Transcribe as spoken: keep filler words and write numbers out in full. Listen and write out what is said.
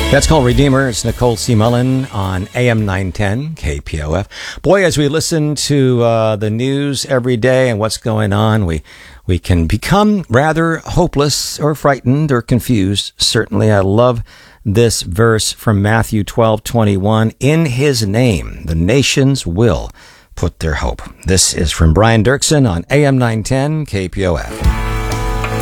That's called Redeemer. It's Nicole C. Mullen on A M nine ten K P O F. Boy, as we listen to uh, the news every day and what's going on, we we can become rather hopeless or frightened or confused. Certainly, I love this verse from Matthew twelve twenty-one. In his name, the nations will put their hope. This is from Brian Dirksen on A M nine ten K P O F.